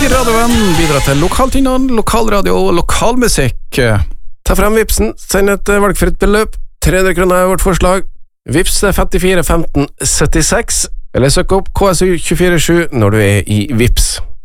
radioen bidrar til lokaltinnhold, lokalradio og lokalmusikk. Ta frem Vipsen, send et valgfritt beløp. 300 kroner er vårt forslag. Vips er 54 15 76, eller søk opp KSU 247 når du er i Vips.